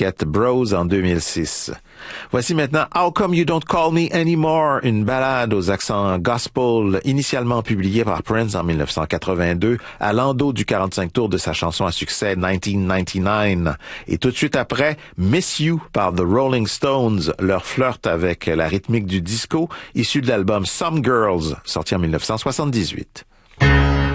Biscuit Bros en 2006. Voici maintenant How Come You Don't Call Me Anymore, une ballade aux accents gospel initialement publiée par Prince en 1982 à l'endos du 45 tours de sa chanson à succès 1999. Et tout de suite après, Miss You par The Rolling Stones, leur flirt avec la rythmique du disco issu de l'album Some Girls, sorti en 1978.